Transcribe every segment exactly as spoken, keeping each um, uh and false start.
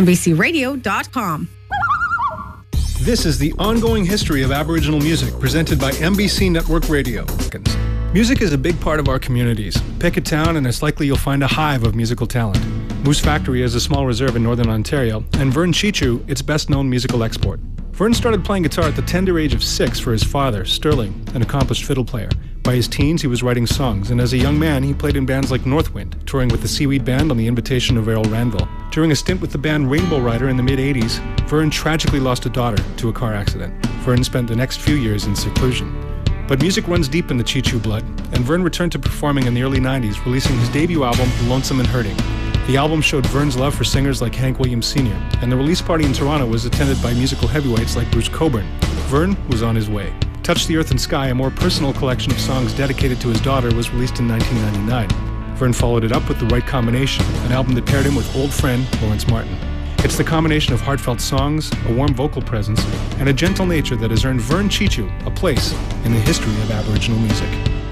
N B C radio dot com. This is the ongoing history of Aboriginal music presented by N B C Network Radio. Music is a big part of our communities. Pick a town and it's likely you'll find a hive of musical talent. Moose Factory is a small reserve in northern Ontario, and Vern Chichu, its best-known musical export. Vern started playing guitar at the tender age of six for his father, Sterling, an accomplished fiddle player. By his teens, he was writing songs, and as a young man, he played in bands like Northwind, touring with the Seaweed Band on the invitation of Errol Ranville. During a stint with the band Rainbow Rider in the mid-eighties, Vern tragically lost a daughter to a car accident. Vern spent the next few years in seclusion. But music runs deep in the Chichu blood, and Vern returned to performing in the early nineties, releasing his debut album, Lonesome and Hurting. The album showed Vern's love for singers like Hank Williams Senior, and the release party in Toronto was attended by musical heavyweights like Bruce Cockburn. Vern was on his way. Touch the Earth and Sky, a more personal collection of songs dedicated to his daughter, was released in nineteen ninety-nine. Vern followed it up with The Right Combination, an album that paired him with old friend Lawrence Martin. It's the combination of heartfelt songs, a warm vocal presence, and a gentle nature that has earned Vern Chichu a place in the history of Aboriginal music.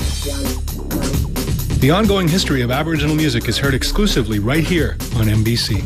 The ongoing history of Aboriginal music is heard exclusively right here on N B C.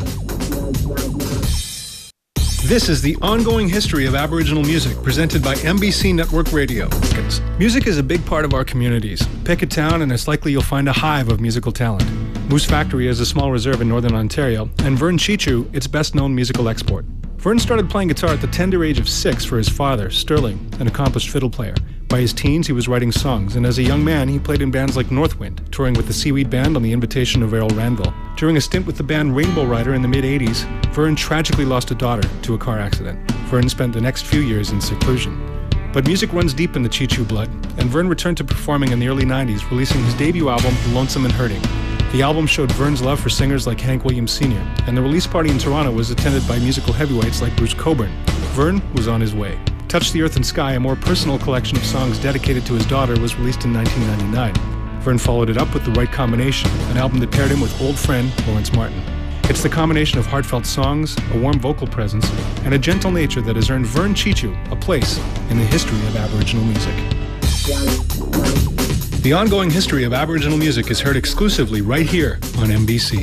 This is the ongoing history of Aboriginal music presented by N B C Network Radio. Music is a big part of our communities. Pick a town and it's likely you'll find a hive of musical talent. Moose Factory is a small reserve in northern Ontario, and Vern Chichu, its best-known musical export. Vern started playing guitar at the tender age of six for his father, Sterling, an accomplished fiddle player. By his teens, he was writing songs, and as a young man, he played in bands like Northwind, touring with the Seaweed Band on the invitation of Errol Ranville. During a stint with the band Rainbow Rider in the mid-eighties, Vern tragically lost a daughter to a car accident. Vern spent the next few years in seclusion. But music runs deep in the Chichu blood, and Vern returned to performing in the early nineties, releasing his debut album, Lonesome and Hurting. The album showed Vern's love for singers like Hank Williams Senior, and the release party in Toronto was attended by musical heavyweights like Bruce Cockburn. Vern was on his way. Touch the Earth and Sky, a more personal collection of songs dedicated to his daughter, was released in nineteen ninety-nine. Vern followed it up with The Right Combination, an album that paired him with old friend Lawrence Martin. It's the combination of heartfelt songs, a warm vocal presence, and a gentle nature that has earned Vern Chichu a place in the history of Aboriginal music. The ongoing history of Aboriginal music is heard exclusively right here on N B C.